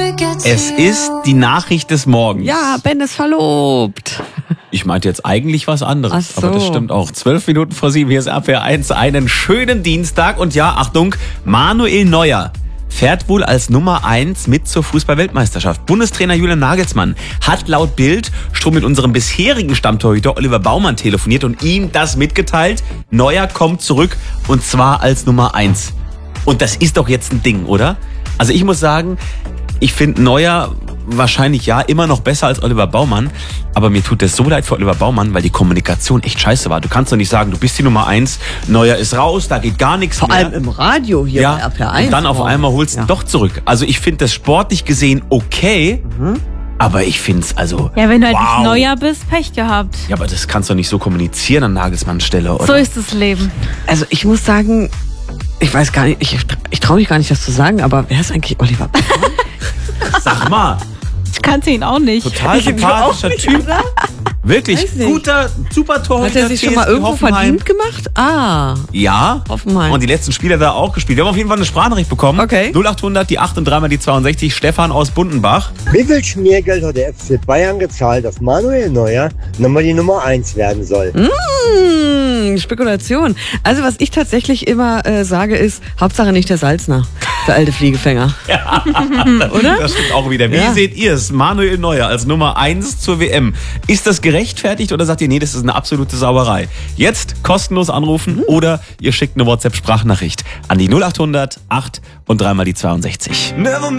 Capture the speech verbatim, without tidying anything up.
Es ist die Nachricht des Morgens. Ja, Ben ist verlobt. Ich meinte jetzt eigentlich was anderes, Ach so. aber das stimmt auch. Zwölf Minuten vor sieben, hier ist R P R eins. Einen schönen Dienstag und ja, Achtung, Manuel Neuer fährt wohl als Nummer eins mit zur Fußball-Weltmeisterschaft. Bundestrainer Julian Nagelsmann hat laut Bild schon mit unserem bisherigen Stammtorhüter Oliver Baumann telefoniert und ihm das mitgeteilt. Neuer kommt zurück und zwar als Nummer eins. Und das ist doch jetzt ein Ding, oder? Also ich muss sagen, ich finde Neuer wahrscheinlich ja immer noch besser als Oliver Baumann, aber mir tut es so leid für Oliver Baumann, weil die Kommunikation echt scheiße war. Du kannst doch nicht sagen, du bist die Nummer eins, Neuer ist raus, da geht gar nichts Vor mehr. allem im Radio hier ja, bei R P R eins. und dann auf Oh. einmal holst du Ja. ihn doch zurück. Also ich finde das sportlich gesehen okay, Mhm. aber ich finde es also Ja, wenn du halt wow. nicht Neuer bist, Pech gehabt. Ja, aber das kannst du nicht so kommunizieren an Nagelsmanns Stelle, oder? So ist das Leben. Also ich muss sagen, ich weiß gar nicht, ich, ich traue mich gar nicht, das zu sagen, aber wer ist eigentlich Oliver Baumann? Sag mal, Ich kannte ihn auch nicht. total sympathischer Typ. Wirklich Weiß nicht. guter, super Torhüter. Hat er sich schon mal T S G irgendwo Hoffenheim. verdient gemacht? Ah, Ja. Hoffenheim. Und die letzten Spiele da auch gespielt. Wir haben auf jeden Fall eine Sprachnachricht bekommen. Okay. null achthundert, die acht und dreimal die zweiundsechzig. Stefan aus Bundenbach. Wie viel Schmiergeld hat der F C Bayern gezahlt, dass Manuel Neuer nochmal die Nummer eins werden soll? Mmh, Spekulation. Also was ich tatsächlich immer äh, sage ist, Hauptsache nicht der Salzner, der alte Fliegefänger. Oder? Das stimmt auch wieder. Wie Ja. seht ihr es? Manuel Neuer als Nummer eins zur W M. Ist das gerechtfertigt oder sagt ihr, nee, das ist eine absolute Sauerei? Jetzt kostenlos anrufen Mhm. oder ihr schickt eine WhatsApp-Sprachnachricht an die null achthundert, acht und dreimal die zweiundsechzig.